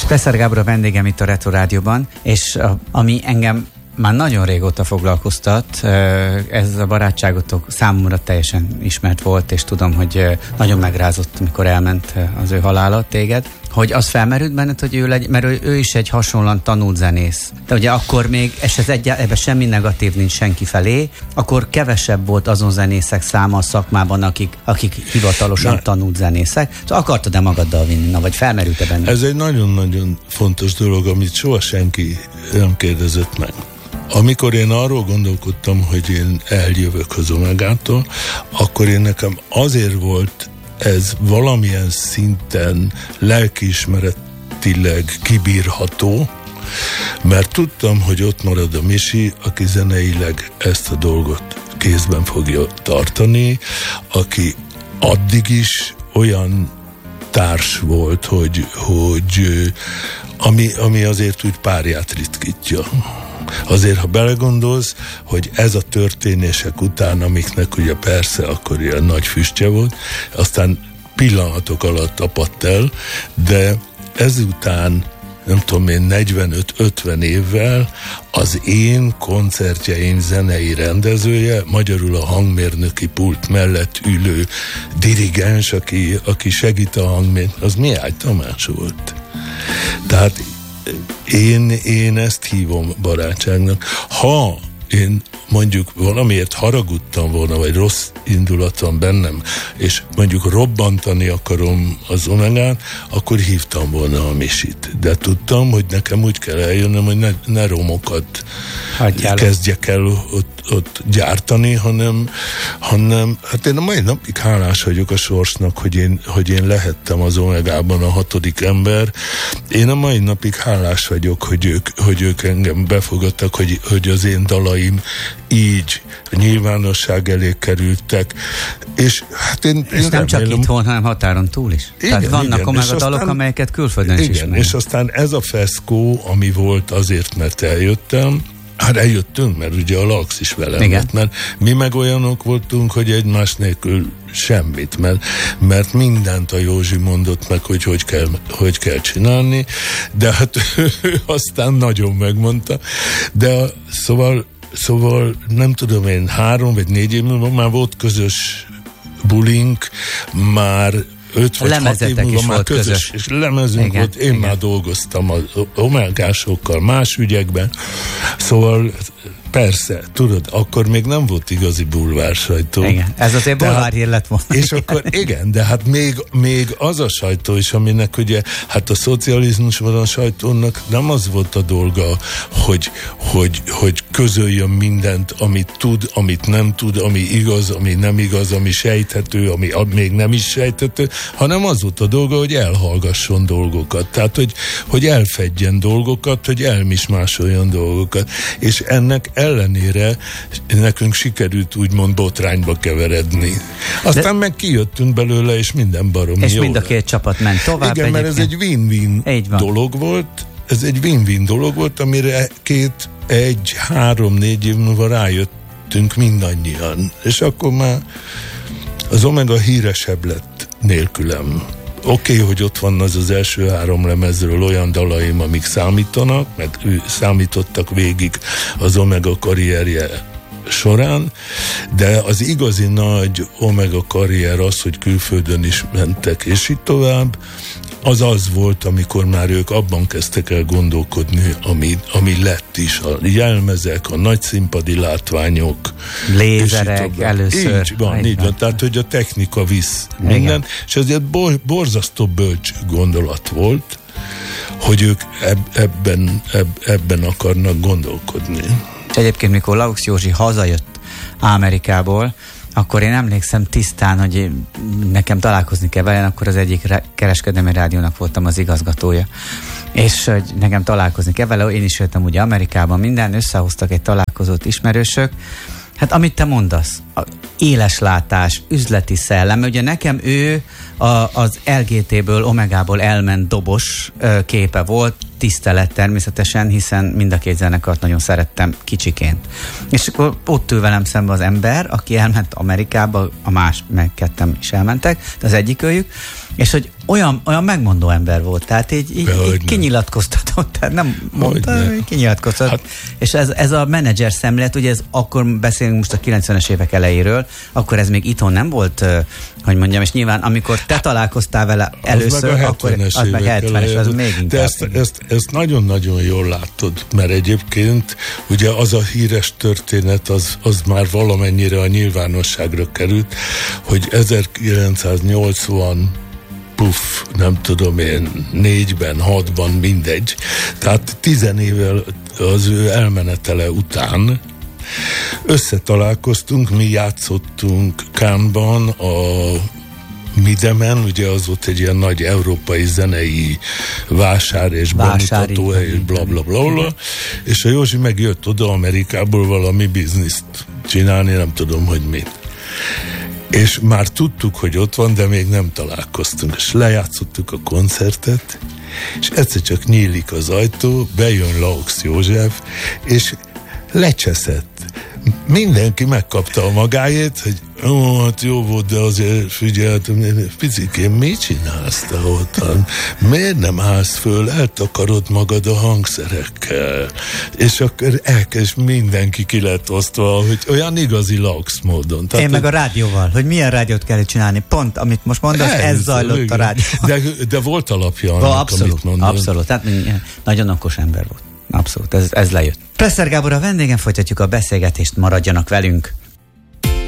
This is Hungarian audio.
Sprecher Gábor a vendégem itt a Retro Rádióban, és ami engem már nagyon régóta foglalkoztat, ez a barátságotok számomra teljesen ismert volt, és tudom, hogy nagyon megrázott, mikor elment az ő halála téged, hogy az felmerült benned, hogy mert ő is egy hasonlóan tanult zenész. De ugye akkor még, és ebben semmi negatív nincs senki felé, akkor kevesebb volt azon zenészek száma a szakmában, akik hivatalosan tanult zenészek. Szóval akartad-e magaddal vinni, vagy felmerült-e benned? Ez egy nagyon-nagyon fontos dolog, amit soha senki nem kérdezett meg. Amikor én arról gondolkodtam, hogy én eljövök az Omegától, akkor én nekem azért volt ez valamilyen szinten lelkiismeretileg kibírható, mert tudtam, hogy ott marad a Misi, aki zeneileg ezt a dolgot kézben fogja tartani, aki addig is olyan társ volt, hogy ami azért úgy párját ritkítja. Azért, ha belegondolsz, hogy ez a történések után, amiknek ugye persze akkor ilyen nagy füstje volt, aztán pillanatok alatt apadt el, de ezután nem tudom én, 45-50 évvel az én koncertjeim zenei rendezője, magyarul a hangmérnöki pult mellett ülő dirigens, aki segít a hangmérnök, az Mihály Tamás volt. Tehát én ezt hívom barátságnak. Ha én mondjuk valamiért haragudtam volna, vagy rossz indulat van bennem, és mondjuk robbantani akarom az Omegát, akkor hívtam volna a Misit. De tudtam, hogy nekem úgy kell eljönnöm, hogy ne romokat kezdjek el ott gyártani, hanem hát én a mai napig hálás vagyok a sorsnak, hogy én lehettem az Omegában a 6. ember. Én a mai napig hálás vagyok, hogy ők engem befogadtak, hogy az én dalaim így nyilvánosság elé kerültek, és hát én nem remélem, csak itthon, hanem határon túl is. Igen, tehát vannak Omega dalok, amelyeket külföldön is ismernek. És aztán ez a feszkó, ami volt azért, mert eljöttem, hát eljöttünk, mert ugye a Lax is velem volt, mert mi meg olyanok voltunk, hogy egymás nélkül semmit, mert mindent a Józsi mondott meg, hogy kell csinálni, de hát ő aztán nagyon megmondta, de szóval nem tudom én, 3 vagy 4 év múlva már volt közös bulink, már 5 vagy 6 év múlva már közös, és lemezünk volt, én már dolgoztam az Omegásokkal más ügyekben, szóval persze, tudod, akkor még nem volt igazi bulvár sajtó. Igen, ez azért bulvárhír lett volna. És akkor igen, de hát még az a sajtó is, aminek ugye, hát a szocializmusban a sajtónak nem az volt a dolga, hogy közöljön mindent, amit tud, amit nem tud, ami igaz, ami nem igaz, ami sejthető, ami még nem is sejthető, hanem az volt a dolga, hogy elhallgasson dolgokat. Tehát, hogy elfedjen dolgokat, hogy elmismásoljon dolgokat. És ennek ellenére nekünk sikerült úgymond botrányba keveredni. Aztán meg kijöttünk belőle, és minden baromi és jó. És mind a két csapat ment tovább. Igen, mert ez egy win-win dolog volt. Ez egy win-win dolog volt, amire 3-4 év múlva rájöttünk mindannyian. És akkor már az Omega híresebb lett nélkülem. Oké, hogy ott van az első 3 lemezről olyan dalaim, amik számítanak, meg számítottak végig az Omega karrierje során, de az igazi nagy Omega karrier az, hogy külföldön is mentek, és így tovább, az volt, amikor már ők abban kezdtek el gondolkodni, ami lett is, a jelmezek, a nagy színpadi látványok. Lézerek először. Így van. Tehát, hogy a technika visz minden, és ezért borzasztó bölcs gondolat volt, hogy ők ebben akarnak gondolkodni. És egyébként, mikor Laux Józsi hazajött Amerikából, akkor én emlékszem tisztán, hogy nekem találkozni kell vele, akkor az egyik kereskedelmi rádiónak voltam az igazgatója. És hogy nekem találkozni kell vele, én is jöttem ugye Amerikában, minden, összehoztak egy találkozót ismerősök. Hát amit te mondasz, éles látás, üzleti szellem, ugye nekem ő az LGT-ből, Omegából elment dobos képe volt, tisztelet természetesen, hiszen mind a két zenekart nagyon szerettem kicsiként. És akkor ott ül velem szembe az ember, aki elment Amerikába, meg ketten is elmentek, de az egyik őjük, És hogy olyan megmondó ember volt, tehát így kinyilatkoztatott, tehát nem mondta, kinyilatkoztatott. Hát, és ez a menedzser szemlélet, ugye ez akkor beszélünk most a 90-es évek elejéről, akkor ez még itthon nem volt, hogy mondjam, és nyilván amikor te találkoztál vele először, akkor az meg 70-es, az még inkább. De ezt nagyon-nagyon jól látod, mert egyébként ugye az a híres történet, az már valamennyire a nyilvánosságra került, hogy 1980 nem tudom én, 4-ben, 6-ban, mindegy. Tehát 10 évvel az ő elmenetele után összetalálkoztunk, mi játszottunk Cannes-ban a Midemen, ugye az ott egy ilyen nagy európai zenei vásár és bemutatóhely, és blablabla, és a Józsi megjött oda Amerikából valami bizniszt csinálni, nem tudom, hogy mit. És már tudtuk, hogy ott van, de még nem találkoztunk, és lejátszottuk a koncertet, és egyszer csak nyílik az ajtó, bejön Laux József, és lecseszett. Mindenki megkapta a magáét, hogy hát jó volt, de azért figyeltem, picikén, mit csinálsz te ottan? Miért nem állsz föl, eltakarod magad a hangszerekkel? És akkor elkezd mindenki ki lett osztva, hogy olyan igazi Laux módon. Tehát, én meg a rádióval, hogy milyen rádiót kell csinálni. Pont, amit most mondasz, ez zajlott a rádióval. De volt alapja annak, abszolút, amit mondom. Abszolút, tehát nagyon okos ember volt. Abszolút, ez lejött. Presser Gábor a vendégem, folytatjuk a beszélgetést, maradjanak velünk.